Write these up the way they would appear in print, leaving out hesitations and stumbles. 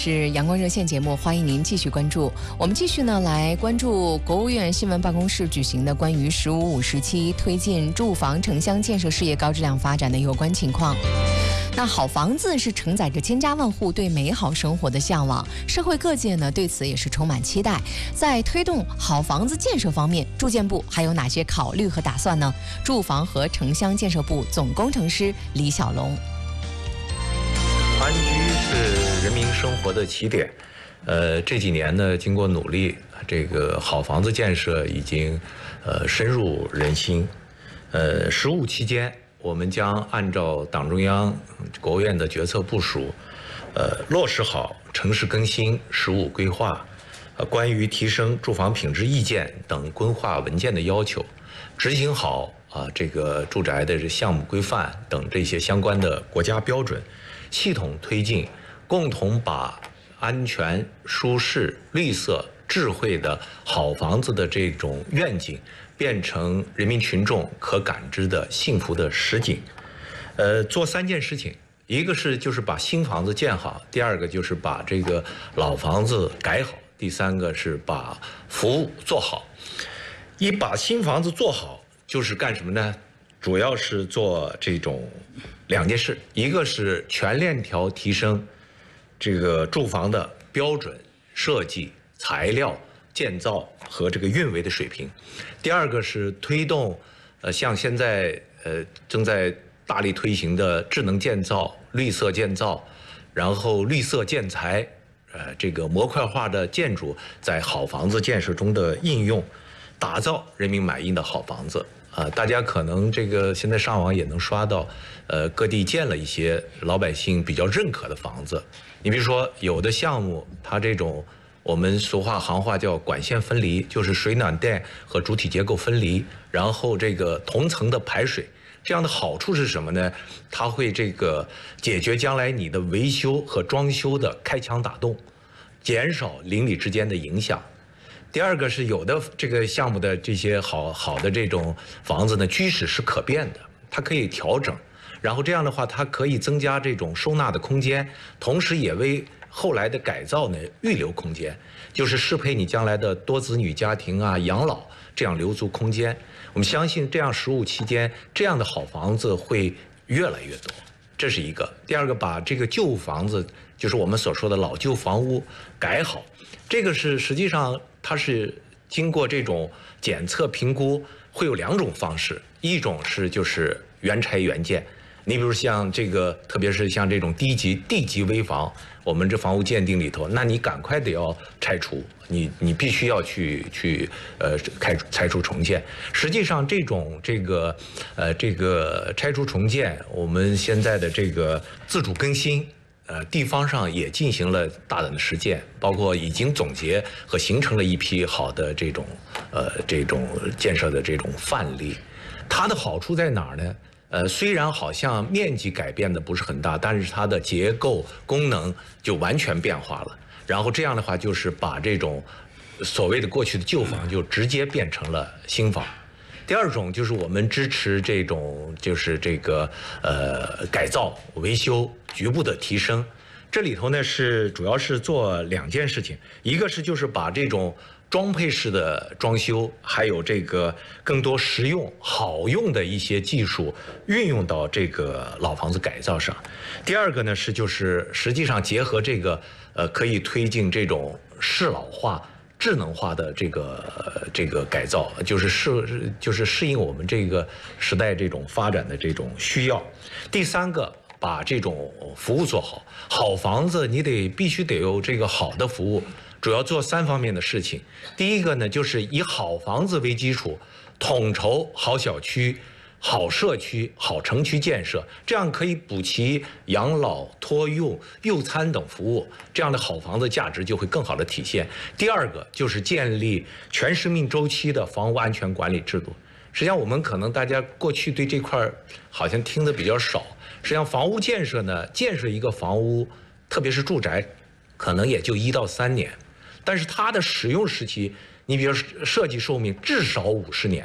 是阳光热线节目，欢迎您继续关注。我们继续呢来关注国务院新闻办公室举行的关于“15五”时期推进住房城乡建设事业高质量发展的有关情况。那好房子是承载着千家万户对美好生活的向往，社会各界呢对此也是充满期待。在推动好房子建设方面，住建部还有哪些考虑和打算呢？住房和城乡建设部总工程师李小龙。 安居是人民生活的起点，这几年呢，经过努力，这个好房子建设已经深入人心。15期间，我们将按照党中央、国务院的决策部署，落实好城市更新15规划，关于提升住房品质意见等规划文件的要求，执行好这个住宅的这项目规范等这些相关的国家标准。系统推进，共同把安全、舒适、绿色、智慧的好房子的这种愿景，变成人民群众可感知的幸福的实景。做3件事情，一个是就是把新房子建好，第二个就是把这个老房子改好，第三个是把服务做好。把新房子做好，就是干什么呢？主要是做这种2件事，一个是全链条提升这个住房的标准、设计、材料、建造和这个运维的水平；第二个是推动像现在正在大力推行的智能建造、绿色建造，然后绿色建材，这个模块化的建筑在好房子建设中的应用，打造人民满意的好房子。大家可能这个现在上网也能刷到，各地建了一些老百姓比较认可的房子。你比如说，有的项目它这种我们俗话行话叫管线分离，就是水暖电和主体结构分离，然后这个同层的排水，这样的好处是什么呢？它会这个解决将来你的维修和装修的开墙打洞，减少邻里之间的影响。第二个是有的这个项目的这些好的这种房子呢，居室是可变的，它可以调整，然后这样的话，它可以增加这种收纳的空间，同时也为后来的改造呢预留空间，就是适配你将来的多子女家庭啊、养老这样留足空间。我们相信这样15期间，这样的好房子会越来越多，这是一个。第二个，把这个旧房子，就是我们所说的老旧房屋改好，这个是实际上它是经过这种检测评估，会有2种方式，一种是就是原拆原建。你比如像这个，特别是像这种地级危房，我们这房屋鉴定里头，那你赶快得要拆除，你必须要去拆除重建。实际上这种这个拆除重建，我们现在的这个自主更新，地方上也进行了大胆的实践，包括已经总结和形成了一批好的这种建设的这种范例。它的好处在哪儿呢？虽然好像面积改变的不是很大，但是它的结构功能就完全变化了。然后这样的话，就是把这种所谓的过去的旧房就直接变成了新房。第二种就是我们支持这种就是这个改造、维修、局部的提升。这里头呢是主要是做2件事情，一个是就是把这种装配式的装修，还有这个更多实用好用的一些技术运用到这个老房子改造上。第二个呢是就是实际上结合这个可以推进这种适老化、智能化的这个改造，就是适应我们这个时代这种发展的这种需要。第三个，把这种服务做好。好房子你必须得有这个好的服务，主要做3方面的事情。第一个呢，就是以好房子为基础，统筹好小区、好社区、好城区建设，这样可以补齐养老、托幼、幼餐等服务，这样的好房子价值就会更好的体现。第二个就是建立全生命周期的房屋安全管理制度。实际上我们可能大家过去对这块好像听得比较少，实际上房屋建设呢，建设一个房屋，特别是住宅，可能也就1到3年，但是它的使用时期，你比如设计寿命至少50年，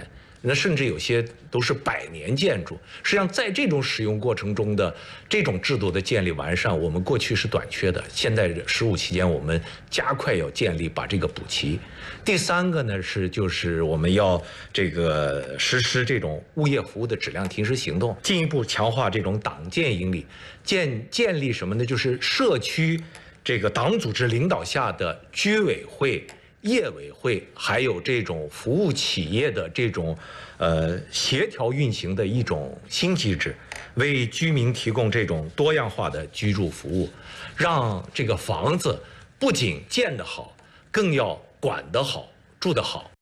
那甚至有些都是100年建筑。实际上，在这种使用过程中的这种制度的建立完善，我们过去是短缺的。现在15期间，我们加快要建立，把这个补齐。第3个呢就是我们要这个实施这种物业服务的质量提升行动，进一步强化这种党建营理，建立什么呢？就是社区这个党组织领导下的居委会、业委会，还有这种服务企业的这种协调运行的一种新机制，为居民提供这种多样化的居住服务，让这个房子不仅建得好，更要管得好、住得好。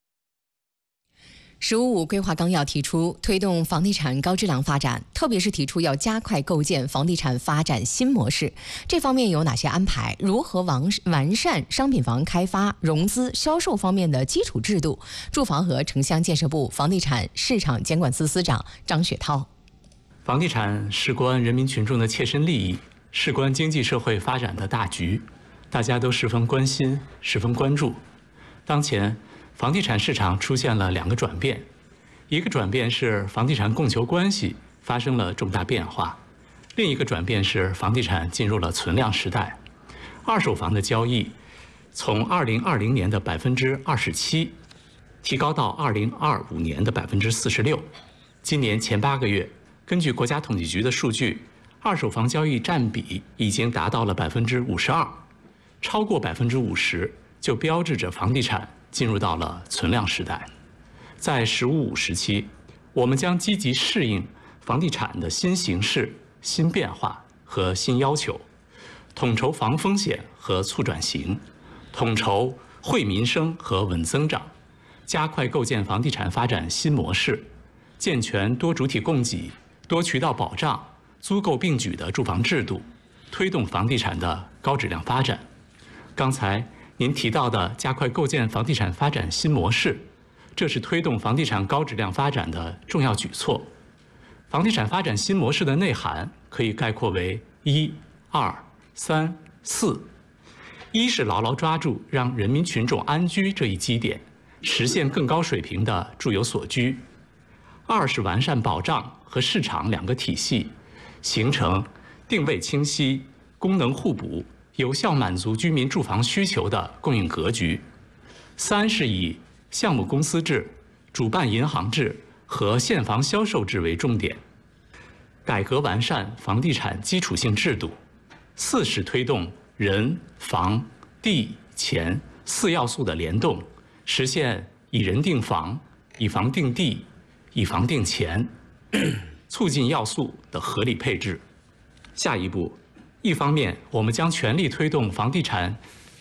“15+5”规划纲要提出，推动房地产高质量发展，特别是提出要加快构建房地产发展新模式。这方面有哪些安排？如何完善商品房开发、融资、销售方面的基础制度？住房和城乡建设部房地产市场监管司司长张雪涛： 房地产事关人民群众的切身利益，事关经济社会发展的大局，大家都十分关心、十分关注。当前，房地产市场出现了2个转变，一个转变是房地产供求关系发生了重大变化，另一个转变是房地产进入了存量时代。二手房的交易从2020年的27%提高到2025年的46%。今年前8个月，根据国家统计局的数据，二手房交易占比已经达到了52%，超过50%就标志着房地产进入到了存量时代。在“15+5”时期，我们将积极适应房地产的新形势、新变化和新要求，统筹防风险和促转型，统筹惠民生和稳增长，加快构建房地产发展新模式，健全多主体供给、多渠道保障、租购并举的住房制度，推动房地产的高质量发展。刚才您提到的加快构建房地产发展新模式，这是推动房地产高质量发展的重要举措。房地产发展新模式的内涵可以概括为1、2、3、4。1是牢牢抓住让人民群众安居这一基点，实现更高水平的住有所居。2是完善保障和市场2个体系，形成定位清晰、功能互补、有效满足居民住房需求的供应格局。3是以项目公司制、主办银行制和现房销售制为重点，改革完善房地产基础性制度。4是推动人、房、地、钱4要素的联动，实现以人定房、以房定地、以房定钱，促进要素的合理配置。下一步，一方面，我们将全力推动房地产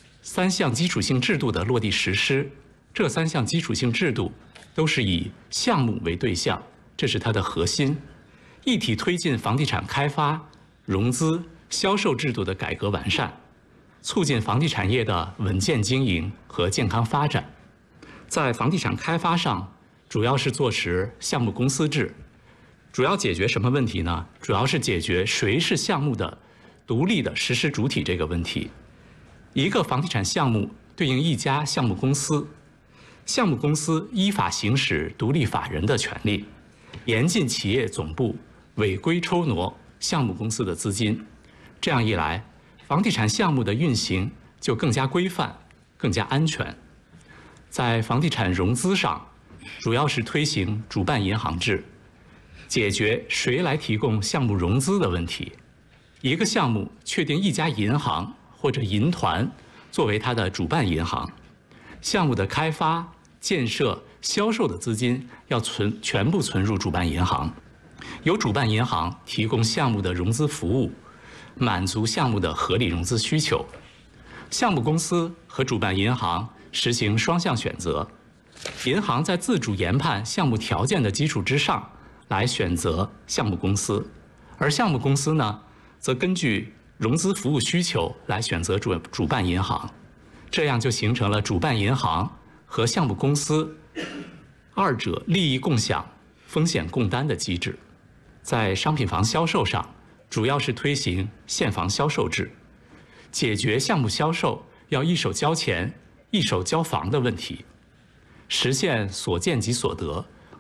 3项基础性制度的落地实施。这3项基础性制度都是以项目为对象，这是它的核心。一体推进房地产开发、融资、销售制度的改革完善，促进房地产业的稳健经营和健康发展。在房地产开发上，主要是坐实项目公司制。主要解决什么问题呢？主要是解决谁是项目的独立的实施主体这个问题。一个房地产项目对应一家项目公司，项目公司依法行使独立法人的权利，严禁企业总部违规抽挪项目公司的资金。这样一来，房地产项目的运行就更加规范、更加安全。在房地产融资上，主要是推行主办银行制，解决谁来提供项目融资的问题。一个项目确定一家银行或者银团作为它的主办银行，项目的开发、建设、销售的资金要全部存入主办银行，由主办银行提供项目的融资服务，满足项目的合理融资需求。项目公司和主办银行实行双向选择，银行在自主研判项目条件的基础之上来选择项目公司，而项目公司呢，则根据融资服务需求来选择主办银行，这样就形成了主办银行和项目公司二者利益共享、风险共担的机制。在商品房销售上，主要是推行现房销售制，解决项目销售要一手交钱、一手交房的问题，实现所见即所得、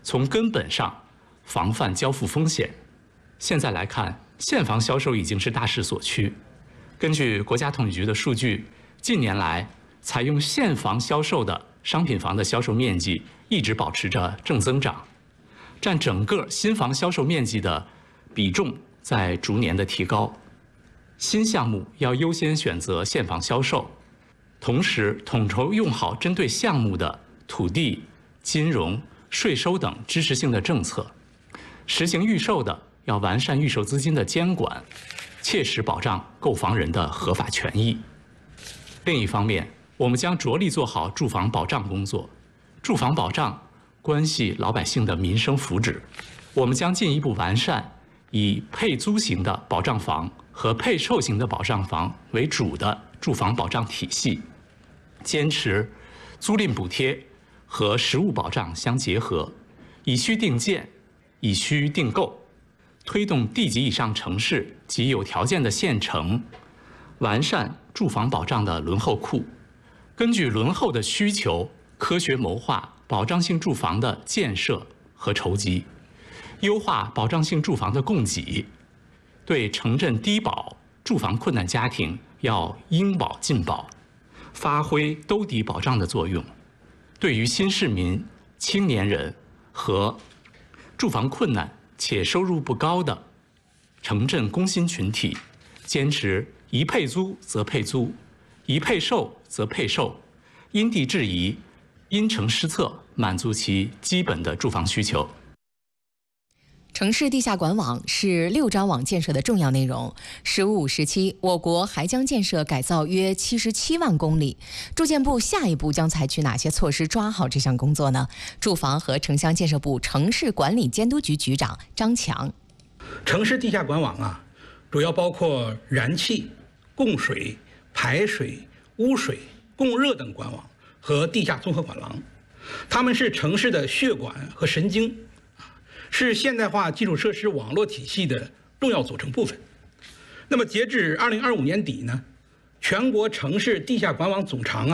从根本上防范交付风险。现在来看，现房销售已经是大势所趋。根据国家统计局的数据，近年来采用现房销售的商品房的销售面积一直保持着正增长，占整个新房销售面积的比重在逐年的提高。新项目要优先选择现房销售，同时统筹用好针对项目的土地、金融、税收等支持性的政策。实行预售的要完善预售资金的监管，切实保障购房人的合法权益。另一方面，我们将着力做好住房保障工作。住房保障关系老百姓的民生福祉，我们将进一步完善以配租型的保障房和配售型的保障房为主的住房保障体系，坚持租赁补贴和实物保障相结合，以需定建，以需定购，推动地级以上城市及有条件的县城完善住房保障的轮候库，根据轮候的需求，科学谋划保障性住房的建设和筹集，优化保障性住房的供给，对城镇低保、住房困难家庭要应保尽保，发挥兜底保障的作用。对于新市民、青年人和住房困难且收入不高的城镇工薪群体，坚持一配租则配租，一配售则配售，因地制宜，因城施策，满足其基本的住房需求。 城市地下管网是6张网建设的重要内容。“15、5时期，我国还将建设改造约77万公里。住建部下一步将采取哪些措施抓好这项工作呢？住房和城乡建设部城市管理监督局局长张强。 城市地下管网主要包括燃气、供水、排水、污水、供热等管网和地下综合管廊，它们是城市的血管和神经，是现代化基础设施网络体系的重要组成部分。那么截至2025年底呢，全国城市地下管网总长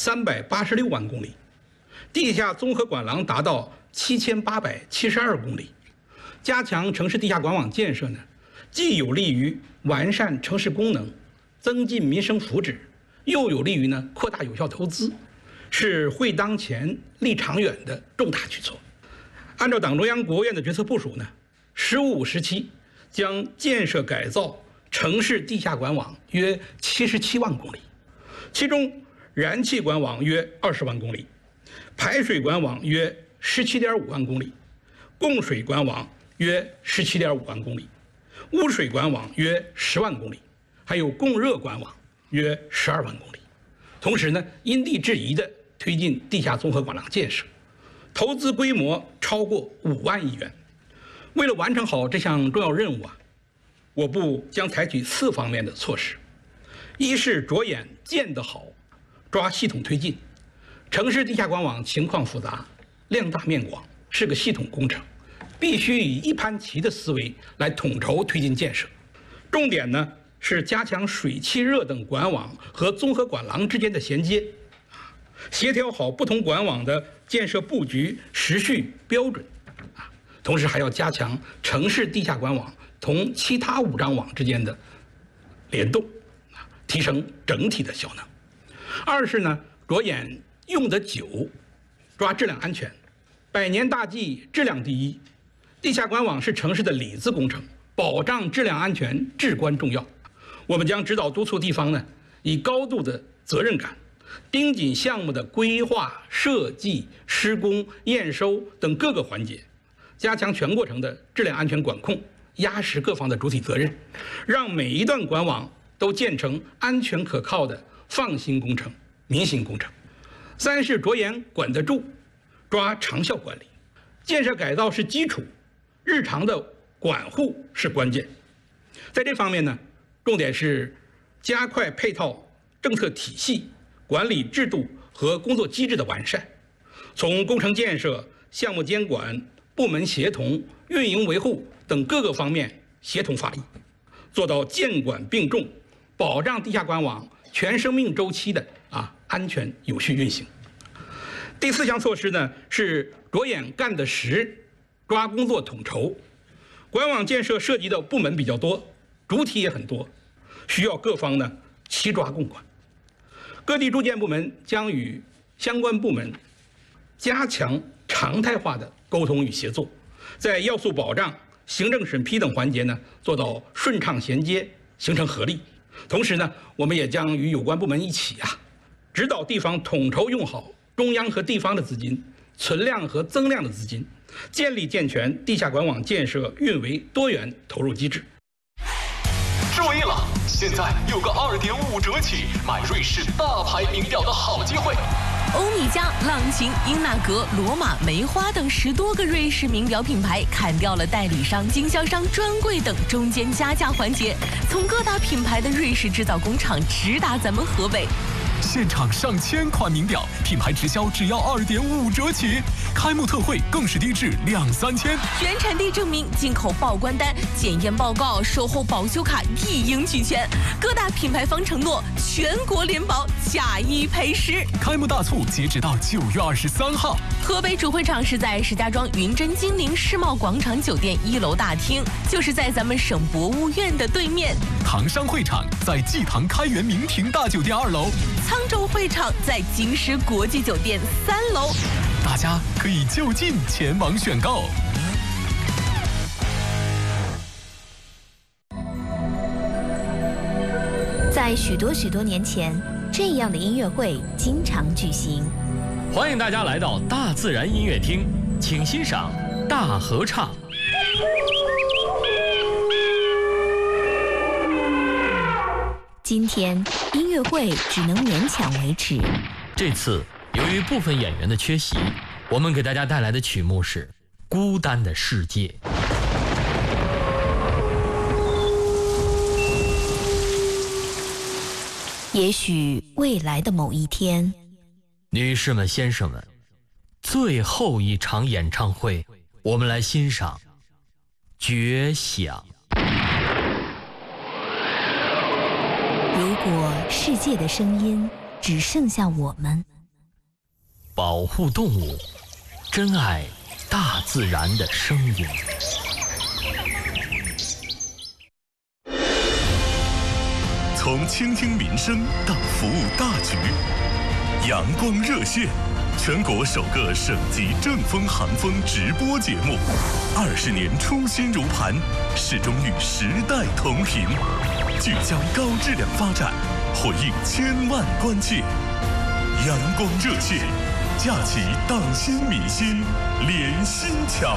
386万公里，地下综合管廊达到7872公里。加强城市地下管网建设呢，既有利于完善城市功能，增进民生福祉，又有利于扩大有效投资，是惠当前、利长远的重大举措。按照党中央、国务院的决策部署呢，15、5时期将建设改造城市地下管网约77万公里，其中燃气管网约20万公里，排水管网约17.5万公里，供水管网约17.5万公里，污水管网约10万公里，还有供热管网约12万公里。同时呢，因地制宜地推进地下综合管廊建设，投资规模超过5万亿元。为了完成好这项重要任务我部将采取4方面的措施：一是着眼建得好，抓系统推进。城市地下管网情况复杂，量大面广，是个系统工程，必须以一盘棋的思维来统筹推进建设。重点呢是加强水、气、热等管网和综合管廊之间的衔接，协调好不同管网的建设布局、时序、标准，同时还要加强城市地下管网同其他5张网之间的联动，提升整体的效能。二是呢，着眼用得久，抓质量安全。百年大计，质量第一。地下管网是城市的里子工程，保障质量安全至关重要。我们将指导督促地方呢，以高度的责任感，盯紧项目的规划、设计、施工、验收等各个环节，加强全过程的质量安全管控，压实各方的主体责任，让每一段管网都建成安全可靠的放心工程、民心工程。三是着眼管得住，抓长效管理。建设改造是基础，日常的管护是关键。在这方面呢，重点是加快配套政策体系、管理制度和工作机制的完善，从工程建设、项目监管、部门协同、运营维护等各个方面协同发力，做到监管并重，保障地下管网全生命周期的安全有序运行。 第4项措施呢是着眼干得实，抓工作统筹。管网建设涉及的部门比较多，主体也很多，需要各方呢齐抓共管。各地住建部门将与相关部门加强常态化的沟通与协作，在要素保障、行政审批等环节呢做到顺畅衔接，形成合力。同时呢，我们也将与有关部门一起指导地方统筹用好中央和地方的资金、存量和增量的资金，建立健全地下管网建设运维多元投入机制。 注意了，现在有个2.5折起买瑞士大牌名表的好机会。 欧米茄、浪琴、英纳格、罗马、梅花等10多个瑞士名表品牌砍掉了代理商、经销商、专柜等中间加价环节，从各大品牌的瑞士制造工厂直达咱们河北。 现场上千款名表，品牌直销只要2.5折起，开幕特惠更是低至2-3千。 原产地证明、进口报关单、检验报告、售后保修卡一应俱全。各大品牌方承诺全国联保，假1赔10。 开幕大促截止到9月23号。 河北主会场是在石家庄云臻金陵世贸广场酒店1楼大厅，就是在咱们省博物院的对面。 唐山会场在济唐开元名庭大酒店2楼。 沧州会场在京师国际酒店3楼， 大家可以就近前往选购。 在许多年前，这样的音乐会经常举行。 欢迎大家来到大自然音乐厅，请欣赏大合唱。 今天音乐会只能勉强维持。 这次由于部分演员的缺席，我们给大家带来的曲目是《孤单的世界》。 也许未来的某一天， 女士们、先生们，最后一场演唱会，我们来欣赏《绝响》。 如果世界的声音只剩下我们， 保护动物，珍爱大自然的声音。 从倾听民生到服务大局，阳光热线，全国首个省级正风寒风直播节目，20年初心如磐，始终与时代同频，聚焦高质量发展，回应千万关切。阳光热线，架起党心民心连心桥。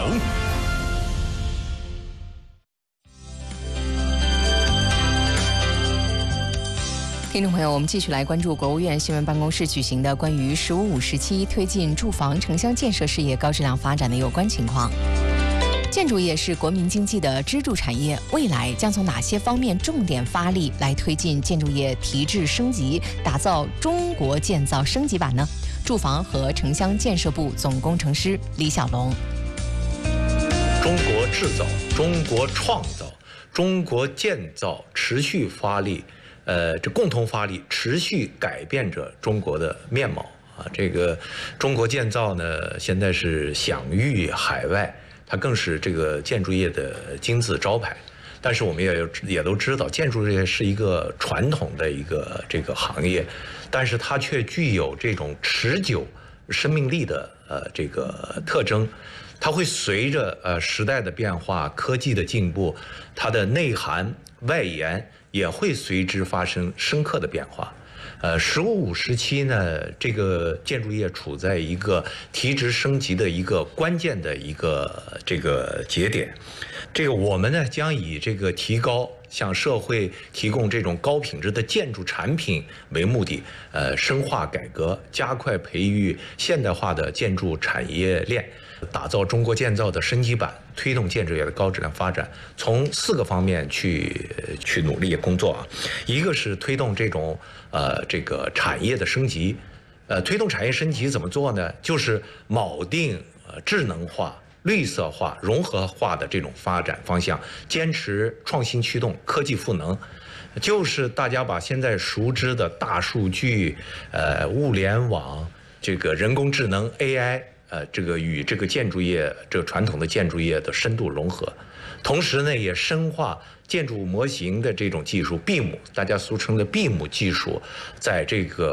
听众朋友，我们继续来关注国务院新闻办公室举行的关于“15、17”推进住房城乡建设事业高质量发展的有关情况。建筑业是国民经济的支柱产业，未来将从哪些方面重点发力来推进建筑业提质升级，打造中国建造升级版呢？住房和城乡建设部总工程师李小龙。 中国制造、中国创造、中国建造持续发力。这共同发力，持续改变着中国的面貌啊！这个中国建造呢，现在是享誉海外，它更是这个建筑业的金字招牌。但是我们也都知道，建筑业是一个传统的一个这个行业，但是它却具有这种持久生命力的这个特征。它会随着时代的变化、科技的进步，它的内涵、外延也会随之发生深刻的变化。15、17呢，这个建筑业处在一个提质升级的一个关键的一个这个节点。这个我们呢将以这个提高向社会提供这种高品质的建筑产品为目的，深化改革，加快培育现代化的建筑产业链，打造中国建造的升级版，推动建筑业的高质量发展。从4个方面去努力工作啊，一个是推动这种这个产业的升级，推动产业升级怎么做呢？就是铆定智能化、绿色化、融合化的这种发展方向，坚持创新驱动、科技赋能，就是大家把现在熟知的大数据、物联网、 这个人工智能 AI，这个与这个建筑业这个传统的建筑业的深度融合，同时呢也深化建筑模型的这种技术 BIM， 大家俗称的 BIM 技术，在这个